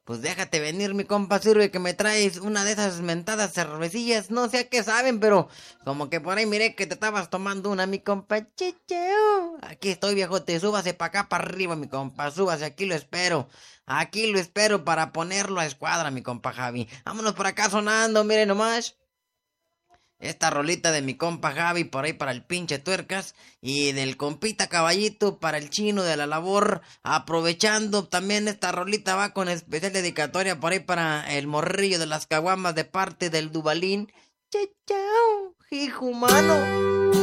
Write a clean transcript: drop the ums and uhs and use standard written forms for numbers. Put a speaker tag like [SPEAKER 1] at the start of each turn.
[SPEAKER 1] Pues déjate venir, mi compa, sirve que me traes una de esas mentadas cervecillas. No sé a qué saben, pero como que por ahí miré que te estabas tomando una, mi compa. Chicheo. Aquí estoy, viejote. Súbase para acá, para arriba, mi compa. Súbase, aquí lo espero. Aquí lo espero para ponerlo a escuadra, mi compa Javi. Vámonos por acá sonando, mire nomás. Esta rolita de mi compa Javi por ahí para el pinche tuercas y del compita caballito para el chino de la labor. Aprovechando también esta rolita va con especial dedicatoria por ahí para el morrillo de las caguamas de parte del Dubalín. Chao, hijo humano.